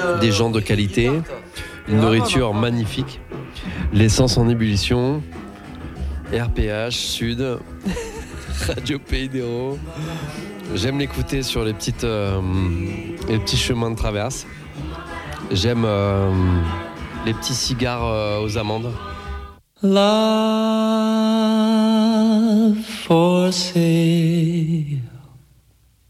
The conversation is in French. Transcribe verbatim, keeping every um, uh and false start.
des gens de qualité, une nourriture magnifique, l'essence en ébullition, R P H, Sud, Radio Pays d'Hérault. J'aime l'écouter sur les, petites, euh, les petits chemins de traverse. J'aime euh, les petits cigares euh, aux amandes. Love forces